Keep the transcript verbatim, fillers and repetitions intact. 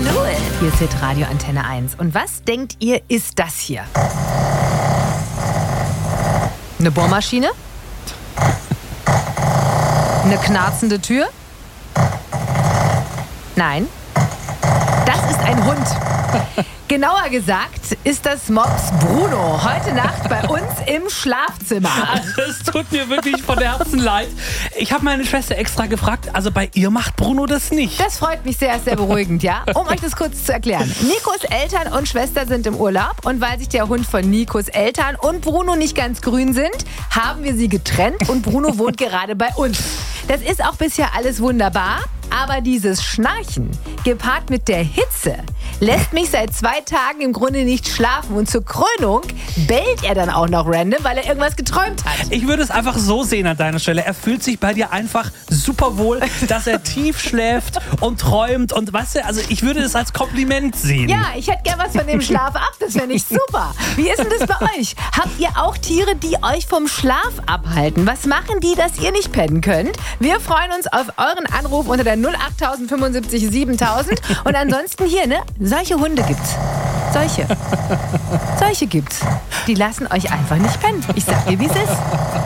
Null. Hier ist Hitradio Antenne eins. Und was denkt ihr, ist das hier? Eine Bohrmaschine? Eine knarzende Tür? Nein. Das ist ein Hund. Genauer gesagt ist das Mops Bruno heute Nacht bei uns im Schlafzimmer. Es tut mir wirklich von Herzen leid. Ich habe meine Schwester extra gefragt, also bei ihr macht Bruno das nicht. Das freut mich sehr, ist sehr beruhigend, ja? Um euch das kurz zu erklären. Nikos Eltern und Schwester sind im Urlaub und weil sich der Hund von Nikos Eltern und Bruno nicht ganz grün sind, haben wir sie getrennt und Bruno wohnt gerade bei uns. Das ist auch bisher alles wunderbar, aber dieses Schnarchen, gepaart mit der Hitze, lässt mich seit zwei Tagen im Grunde nicht schlafen. Und zur Krönung bellt er dann auch noch random, weil er irgendwas geträumt hat. Ich würde es einfach so sehen an deiner Stelle. Er fühlt sich bei dir einfach super wohl, dass er tief schläft und träumt. Und weißt du, also ich würde es als Kompliment sehen. Ja, ich hätte gern was von dem Schlaf ab. Das wäre nicht super. Wie ist denn das bei euch? Habt ihr auch Tiere, die euch vom Schlaf abhalten? Was machen die, dass ihr nicht pennen könnt? Wir freuen uns auf euren Anruf unter der null acht fünfundsiebzig siebentausend. Und ansonsten hier, ne? Solche Hunde gibt's. Solche. Solche gibt's. Die lassen euch einfach nicht pennen. Ich sag dir, wie es ist.